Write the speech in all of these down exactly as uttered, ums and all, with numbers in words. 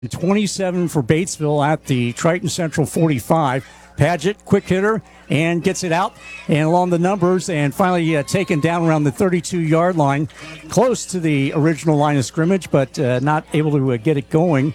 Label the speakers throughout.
Speaker 1: twenty-seven for Batesville at the Triton Central forty-five. Paget, quick hitter, and gets it out and along the numbers, and finally uh, taken down around the thirty-two-yard line, close to the original line of scrimmage, but uh, not able to uh, get it going.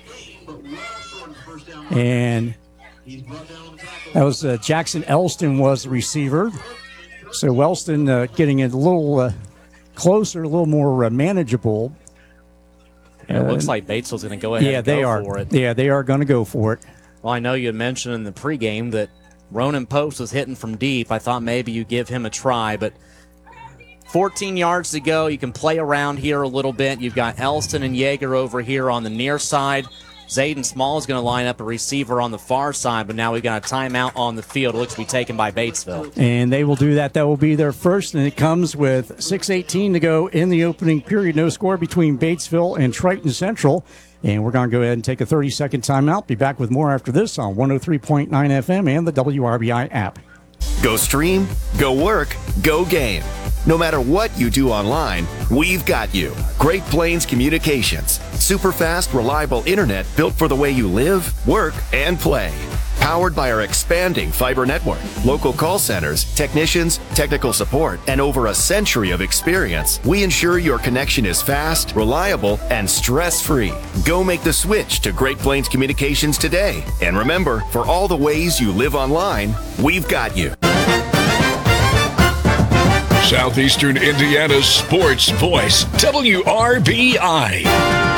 Speaker 1: And that was uh, Jackson Elston was the receiver. So Wellston uh, getting it a little uh, closer, a little more uh, manageable.
Speaker 2: And it looks like Batesville's going to go ahead
Speaker 1: yeah,
Speaker 2: and go
Speaker 1: they are.
Speaker 2: for it.
Speaker 1: Yeah, they are going to go for it.
Speaker 2: Well, I know you had mentioned in the pregame that Ronan Post was hitting from deep. I thought maybe you give him a try, but fourteen yards to go. You can play around here a little bit. You've got Elston and Yeager over here on the near side. Zayden Small is going to line up a receiver on the far side, but now we've got a timeout on the field. It looks to be taken by Batesville.
Speaker 1: And they will do that. That will be their first, and it comes with six eighteen to go in the opening period. No score between Batesville and Triton Central. And we're going to go ahead and take a thirty-second timeout. Be back with more after this on one oh three point nine F M and the W R B I app.
Speaker 3: Go stream, go work, go game. No matter what you do online, we've got you. Great Plains Communications. Super fast, reliable internet built for the way you live, work, and play. Powered by our expanding fiber network, local call centers, technicians, technical support, and over a century of experience, we ensure your connection is fast, reliable, and stress-free. Go make the switch to Great Plains Communications today. And remember, for all the ways you live online, we've got you.
Speaker 4: Southeastern Indiana's sports voice, W R B I.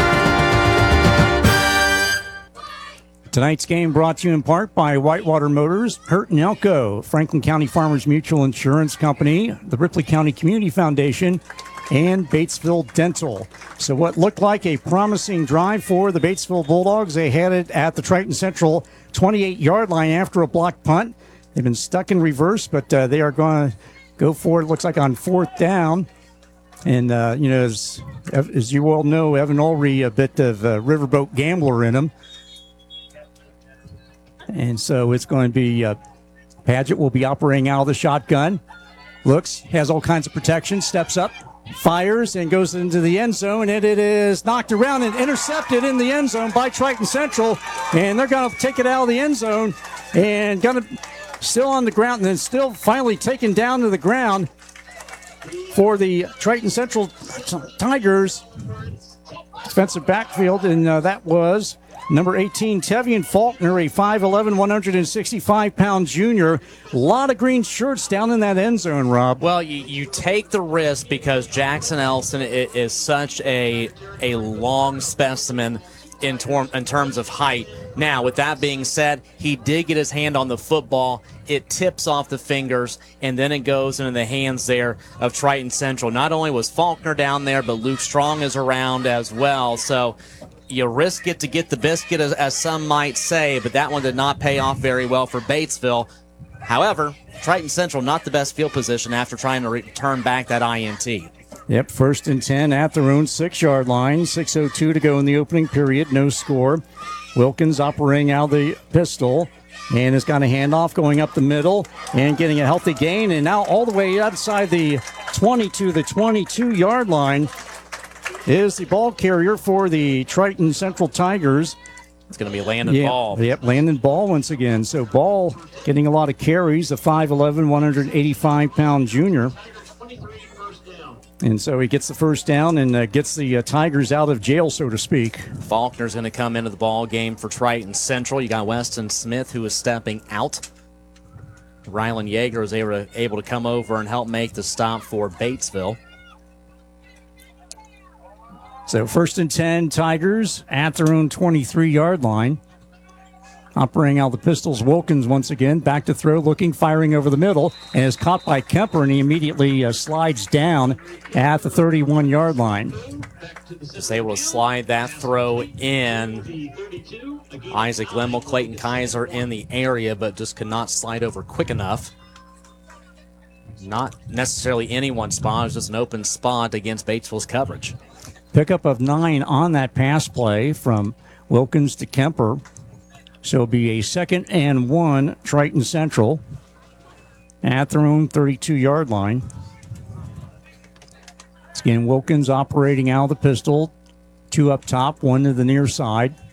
Speaker 1: Tonight's game brought to you in part by Whitewater Motors, Hurt and Elko, Franklin County Farmers Mutual Insurance Company, the Ripley County Community Foundation, and Batesville Dental. So what looked like a promising drive for the Batesville Bulldogs, they had it at the Triton Central twenty-eight-yard line after a blocked punt. They've been stuck in reverse, but uh, they are going to go for it, looks like on fourth down. And, uh, you know, as, as you all know, Evan Ulrey, a bit of a riverboat gambler in him. And so it's going to be, uh, Paget will be operating out of the shotgun. Looks, has all kinds of protection, steps up, fires, and goes into the end zone. And it is knocked around and intercepted in the end zone by Triton Central. And they're going to take it out of the end zone and going to still on the ground, and then still finally taken down to the ground for the Triton Central Tigers defensive backfield, and uh, that was number eighteen, Tevian Faulkner, a five eleven, one hundred sixty-five pound junior. A lot of green shirts down in that end zone, Rob.
Speaker 2: Well, you, you take the risk because Jackson Elston is, is such a, a long specimen in, tor- in terms of height. Now, with that being said, he did get his hand on the football. It tips off the fingers, and then it goes into the hands there of Triton Central. Not only was Faulkner down there, but Luke Strong is around as well. So you risk it to get the biscuit, as, as some might say, but that one did not pay off very well for Batesville. However, Triton Central not the best field position after trying to return back that I N T.
Speaker 1: Yep, first and ten at their own six-yard line. six oh two to go in the opening period. No score. Wilkins operating out of the pistol and has got a handoff going up the middle and getting a healthy gain. And now all the way outside the twenty to the twenty-two-yard line is the ball carrier for the Triton Central Tigers.
Speaker 2: It's going to be Landon
Speaker 1: yeah,
Speaker 2: Ball.
Speaker 1: Yep, Landon Ball once again. So Ball getting a lot of carries, the five eleven, one hundred eighty-five pound junior. And so he gets the first down and uh, gets the uh, Tigers out of jail, so to speak.
Speaker 2: Faulkner's going to come into the ball game for Triton Central. You got Weston Smith, who is stepping out. Rylan Yeager was able to, able to come over and help make the stop for Batesville.
Speaker 1: So first and ten, Tigers at their own twenty-three-yard line. Operating out the pistols, Wilkins once again, back to throw, looking, firing over the middle, and is caught by Kemper, and he immediately uh, slides down at the thirty-one-yard line.
Speaker 2: Just able to slide that throw in. Isaac Limmel, Clayton Kaiser in the area, but just could not slide over quick enough. Not necessarily anyone's spot, it was just an open spot against Batesville's coverage.
Speaker 1: Pickup of nine on that pass play from Wilkins to Kemper. So it'll be a second and one, Triton Central at their own thirty-two-yard line. Again, Wilkins operating out of the pistol. Two up top, one to the near side.